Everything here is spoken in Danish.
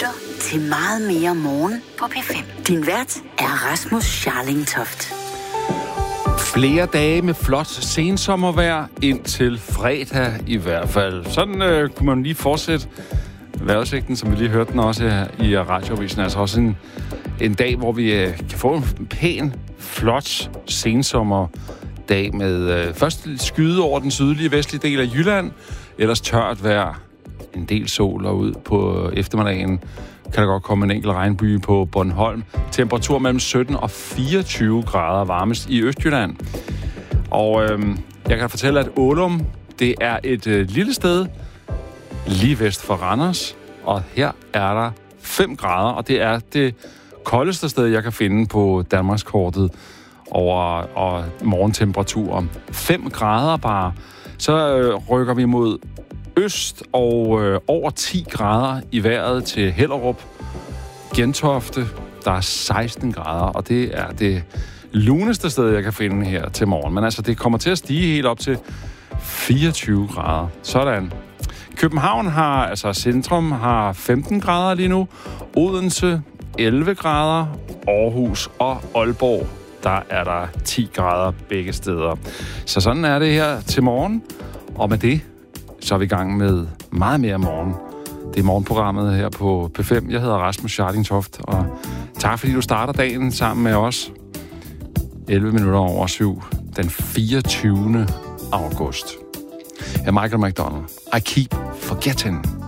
lytter til Meget mere morgen på P5. Din vært er Rasmus Scharlingtoft. Flere dage med flot sensommervejr indtil fredag i hvert fald. Sådan kunne man lige fortsætte vejrudsigten, som vi lige hørte den også her i Radioavisen. Altså også en dag, hvor vi kan få en pæn, flot sensommerdag med først skyde over den sydlige vestlige del af Jylland, ellers tørt vejr, en del sol, og ud på eftermiddagen kan der godt komme en enkelt regnbyge på Bornholm. Temperatur mellem 17 og 24 grader varmest i Østjylland. Og jeg kan fortælle, at Ålum, det er et lille sted lige vest for Randers. Og her er der 5 grader, og det er det koldeste sted, jeg kan finde på Danmarkskortet over morgentemperatur. 5 grader bare. Så rykker vi mod øst og over 10 grader i vejret til Hellerup. Gentofte, der er 16 grader, og det er det luneste sted, jeg kan finde her til morgen. Men altså, det kommer til at stige helt op til 24 grader. Sådan. København har, altså centrum, har 15 grader lige nu. Odense 11 grader. Aarhus og Aalborg, der er der 10 grader begge steder. Så sådan er det her til morgen. Og med det, så er vi i gang med meget mere morgen. Det er morgenprogrammet her på P5. Jeg hedder Rasmus Scharlingtoft, og tak fordi du starter dagen sammen med os. 11 minutter over 7, den 24. august. Jeg er Michael McDonald. I keep forgetting.